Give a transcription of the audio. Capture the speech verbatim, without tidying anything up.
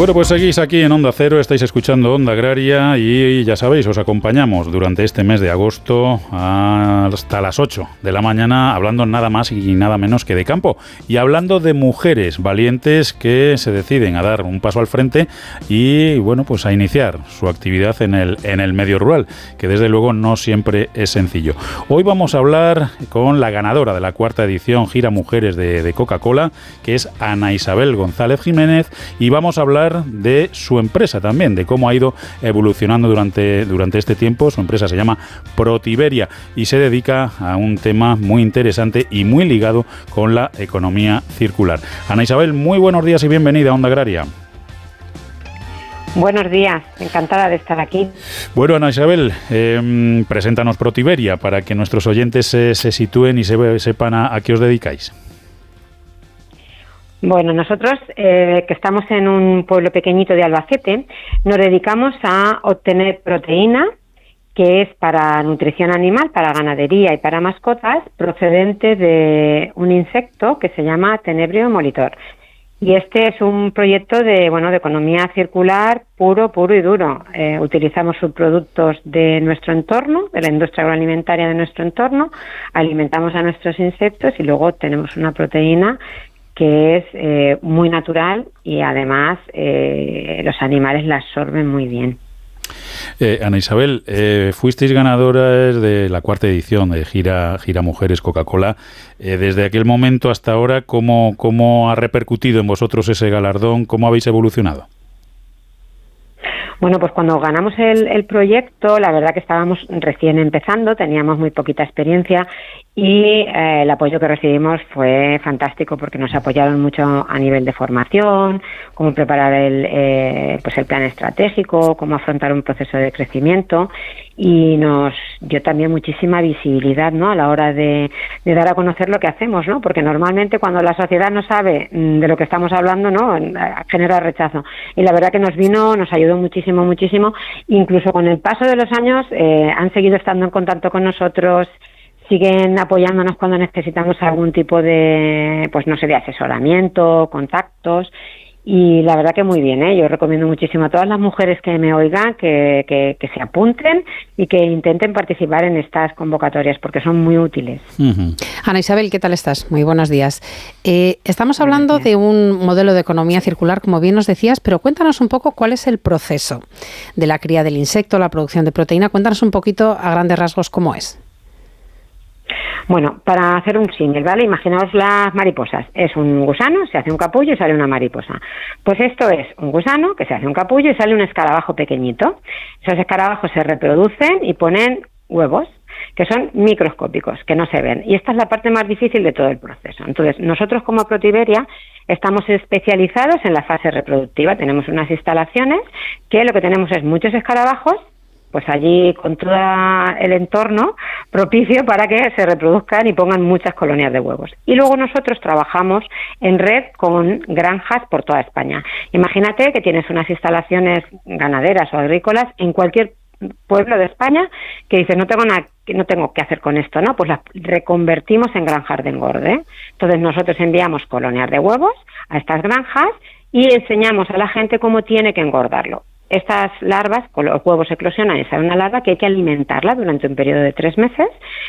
Bueno, pues seguís aquí en Onda Cero, estáis escuchando Onda Agraria y ya sabéis, os acompañamos durante este mes de agosto hasta las ocho de la mañana hablando nada más y nada menos que de campo y hablando de mujeres valientes que se deciden a dar un paso al frente y bueno, pues a iniciar su actividad en el, en el medio rural, que desde luego no siempre es sencillo. Hoy vamos a hablar con la ganadora de la cuarta edición Gira Mujeres de, de Coca-Cola, que es Ana Isabel González Jiménez, y vamos a hablar de su empresa también, de cómo ha ido evolucionando durante, durante este tiempo. Su empresa se llama Protiberia y se dedica a un tema muy interesante y muy ligado con la economía circular. Ana Isabel, muy buenos días y bienvenida a Onda Agraria. Buenos días, encantada de estar aquí. Bueno, Ana Isabel, eh, preséntanos Protiberia para que nuestros oyentes se, se sitúen y se, sepan a, a qué os dedicáis. Bueno, nosotros, eh, que estamos en un pueblo pequeñito de Albacete, nos dedicamos a obtener proteína, que es para nutrición animal, para ganadería y para mascotas, procedente de un insecto que se llama Tenebrio molitor. Y este es un proyecto de, bueno, de economía circular puro, puro y duro. Eh, utilizamos subproductos de nuestro entorno, de la industria agroalimentaria de nuestro entorno, alimentamos a nuestros insectos y luego tenemos una proteína que es eh, muy natural y además eh, los animales la absorben muy bien. Eh, Ana Isabel, eh, fuisteis ganadoras de la cuarta edición de Gira, Gira Mujeres Coca-Cola. Eh, desde aquel momento hasta ahora, ¿cómo, cómo ha repercutido en vosotros ese galardón? ¿Cómo habéis evolucionado? Bueno, pues cuando ganamos el, el proyecto, la verdad que estábamos recién empezando, teníamos muy poquita experiencia y eh, el apoyo que recibimos fue fantástico porque nos apoyaron mucho a nivel de formación, cómo preparar el, eh, pues el plan estratégico, cómo afrontar un proceso de crecimiento y nos dio también muchísima visibilidad, ¿no?, a la hora de, de dar a conocer lo que hacemos, ¿no?, porque normalmente cuando la sociedad no sabe de lo que estamos hablando, ¿no?, genera rechazo. Y la verdad que nos vino, nos ayudó muchísimo, muchísimo. Incluso con el paso de los años eh, han seguido estando en contacto con nosotros, siguen apoyándonos cuando necesitamos algún tipo de, pues no sé, de asesoramiento, contactos. Y la verdad que muy bien, ¿eh? Yo recomiendo muchísimo a todas las mujeres que me oigan que, que, que se apunten y que intenten participar en estas convocatorias porque son muy útiles. Uh-huh. Ana Isabel, ¿qué tal estás? Muy buenos días. Eh, estamos hablando de un modelo de economía circular, como bien nos decías, pero cuéntanos un poco cuál es el proceso de la cría del insecto, la producción de proteína. Cuéntanos un poquito a grandes rasgos cómo es. Bueno, para hacer un símil, ¿vale? Imaginaos las mariposas. Es un gusano, se hace un capullo y sale una mariposa. Pues esto es un gusano que se hace un capullo y sale un escarabajo pequeñito. Esos escarabajos se reproducen y ponen huevos, que son microscópicos, que no se ven. Y esta es la parte más difícil de todo el proceso. Entonces, nosotros como Protiberia estamos especializados en la fase reproductiva. Tenemos unas instalaciones que lo que tenemos es muchos escarabajos, pues allí con todo el entorno propicio para que se reproduzcan y pongan muchas colonias de huevos. Y luego nosotros trabajamos en red con granjas por toda España. Imagínate que tienes unas instalaciones ganaderas o agrícolas en cualquier pueblo de España que dices, no tengo nada, no tengo qué hacer con esto, ¿no? Pues las reconvertimos en granjas de engorde. Entonces nosotros enviamos colonias de huevos a estas granjas y enseñamos a la gente cómo tiene que engordarlo. Estas larvas, con los huevos eclosionan y sale una larva que hay que alimentarla durante un periodo de tres meses